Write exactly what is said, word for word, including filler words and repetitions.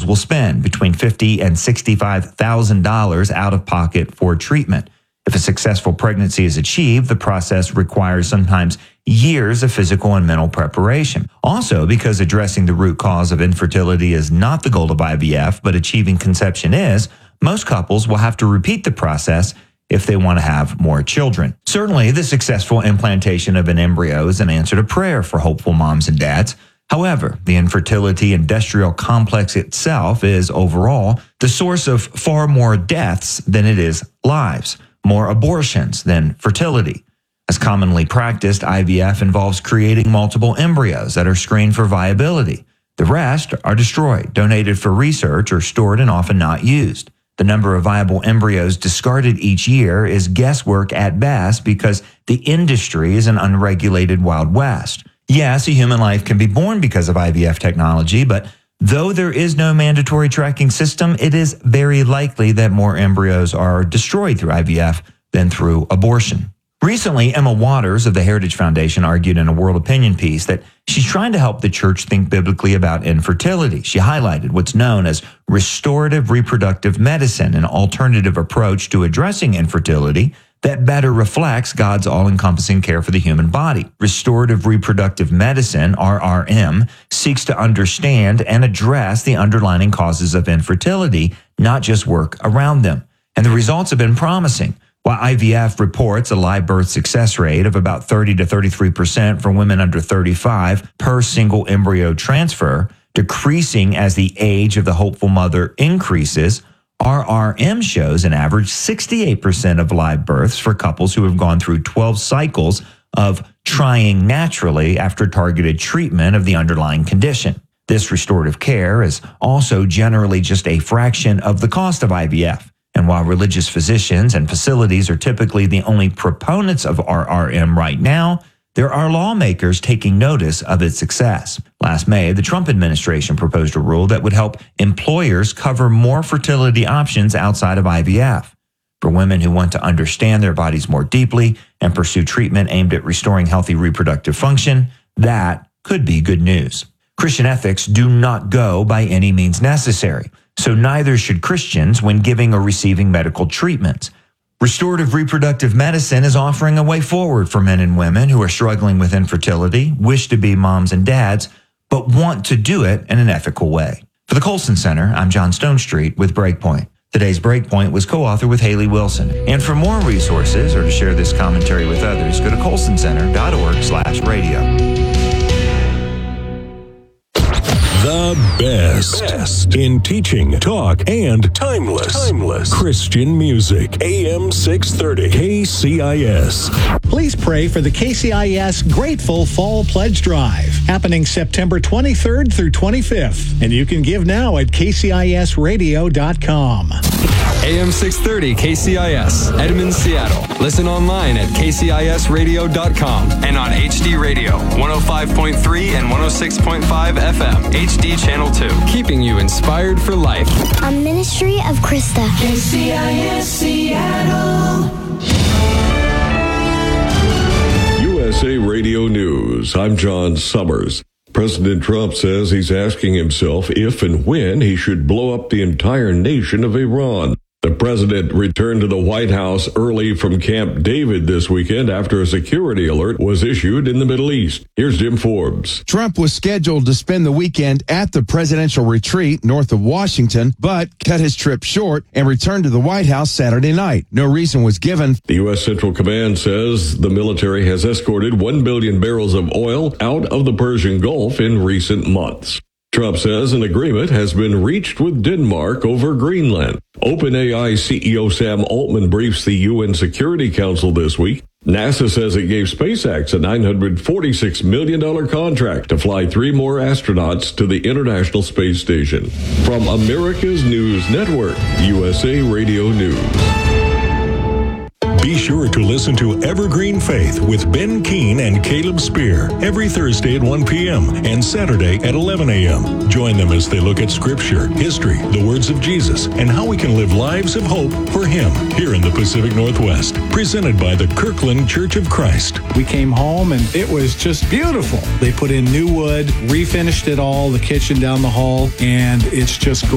will spend between fifty thousand dollars and sixty-five thousand dollars out of pocket for treatment. If a successful pregnancy is achieved, the process requires sometimes years of physical and mental preparation. Also, because addressing the root cause of infertility is not the goal of I V F, but achieving conception is, most couples will have to repeat the process if they want to have more children. Certainly, the successful implantation of an embryo is an answer to prayer for hopeful moms and dads. However, the infertility industrial complex itself is overall the source of far more deaths than it is lives, more abortions than fertility. As commonly practiced, I V F involves creating multiple embryos that are screened for viability. The rest are destroyed, donated for research, or stored and often not used. The number of viable embryos discarded each year is guesswork at best because the industry is an unregulated Wild West. Yes, a human life can be born because of I V F technology, but though there is no mandatory tracking system, it is very likely that more embryos are destroyed through I V F than through abortion. Recently, Emma Waters of the Heritage Foundation argued in a World Opinion piece that she's trying to help the church think biblically about infertility. She highlighted what's known as restorative reproductive medicine, an alternative approach to addressing infertility that better reflects God's all-encompassing care for the human body. Restorative reproductive medicine, R R M, seeks to understand and address the underlying causes of infertility, not just work around them. And the results have been promising. While I V F reports a live birth success rate of about thirty to thirty-three percent for women under thirty-five per single embryo transfer, decreasing as the age of the hopeful mother increases, R R M shows an average sixty-eight percent of live births for couples who have gone through twelve cycles of trying naturally after targeted treatment of the underlying condition. This restorative care is also generally just a fraction of the cost of I V F. And while religious physicians and facilities are typically the only proponents of R R M right now, there are lawmakers taking notice of its success. Last May, the Trump administration proposed a rule that would help employers cover more fertility options outside of I V F. For women who want to understand their bodies more deeply and pursue treatment aimed at restoring healthy reproductive function, that could be good news. Christian ethics do not go by any means necessary, so neither should Christians when giving or receiving medical treatments. Restorative reproductive medicine is offering a way forward for men and women who are struggling with infertility, wish to be moms and dads, but want to do it in an ethical way. For the Colson Center, I'm John Stonestreet with Breakpoint. Today's Breakpoint was co-authored with Haley Wilson. And for more resources or to share this commentary with others, go to colsoncenter.org slash radio. The best. best in teaching, talk, and timeless, timeless Christian music. A M six thirty K C I S. Please pray for the K C I S Grateful Fall Pledge Drive, happening September twenty-third through twenty-fifth. And you can give now at k c i s radio dot com. A M six thirty K C I S, Edmond, Seattle. Listen online at k c i s radio dot com and on H D Radio, one oh five point three and one oh six point five F M, H D Channel two, keeping you inspired for life. A ministry of Krista. K C I S Seattle. U S A Radio News. I'm John Summers. President Trump says he's asking himself if and when he should blow up the entire nation of Iran. The president returned to the White House early from Camp David this weekend after a security alert was issued in the Middle East. Here's Jim Forbes. Trump was scheduled to spend the weekend at the presidential retreat north of Washington, but cut his trip short and returned to the White House Saturday night. No reason was given. The U S. Central Command says the military has escorted one billion barrels of oil out of the Persian Gulf in recent months. Trump says an agreement has been reached with Denmark over Greenland. OpenAI C E O Sam Altman briefs the U N Security Council this week. NASA says it gave SpaceX a nine hundred forty-six million dollars contract to fly three more astronauts to the International Space Station. From America's News Network, U S A Radio News. Be sure to listen to Evergreen Faith with Ben Keene and Caleb Spear every Thursday at one p.m. and Saturday at eleven a.m. Join them as they look at Scripture, history, the words of Jesus, and how we can live lives of hope for Him here in the Pacific Northwest. Presented by the Kirkland Church of Christ. We came home and it was just beautiful. They put in new wood, refinished it all, the kitchen down the hall, and it's just